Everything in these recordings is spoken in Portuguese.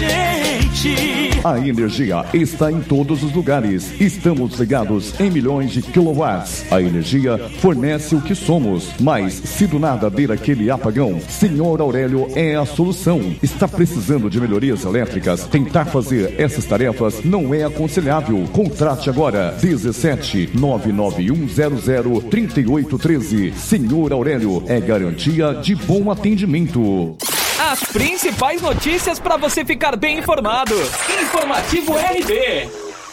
gente. A energia está em todos os lugares. Estamos ligados em milhões de quilowatts. A energia fornece o que somos. Mas se do nada der aquele apagão, Senhor Aurélio é a solução. Está precisando de melhorias elétricas? Tentar fazer essas tarefas não é aconselhável. Contrate agora 17 99100 3813. Senhor Aurélio é garantia de bom atendimento. As principais notícias para você ficar bem informado. Informativo RB.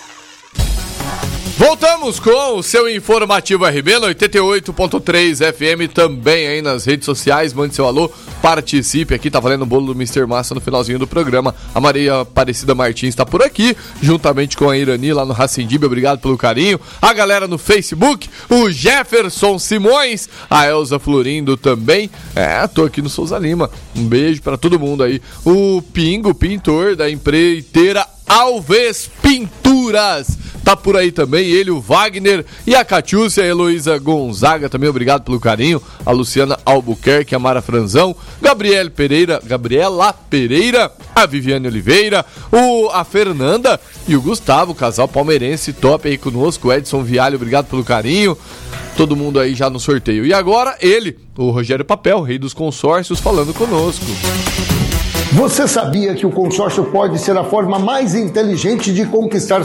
Voltamos com o seu Informativo RB no 88.3 FM, também aí nas redes sociais. Mande seu alô, participe aqui, tá valendo o bolo do Mr. Massa no finalzinho do programa. A Maria Aparecida Martins está por aqui, juntamente com a Irani lá no Racendib, obrigado pelo carinho. A galera no Facebook, o Jefferson Simões, a Elza Florindo também. Tô aqui no Souza Lima, um beijo para todo mundo aí. O Pingo, pintor da empreiteira Alves Pinturas, tá por aí também, ele, o Wagner e a Catiúcia, a Heloísa Gonzaga também, obrigado pelo carinho, a Luciana Albuquerque, a Mara Franzão, Gabriela Pereira, a Viviane Oliveira, a Fernanda e o Gustavo, casal palmeirense top aí conosco, o Edson Vialli, obrigado pelo carinho, todo mundo aí já no sorteio. E agora ele, o Rogério Papel, rei dos consórcios, falando conosco. Você sabia que o consórcio pode ser a forma mais inteligente de conquistar